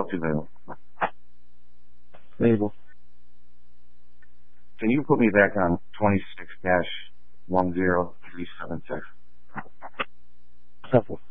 help you there? Label. Can you put me back on 26-10376? Simple.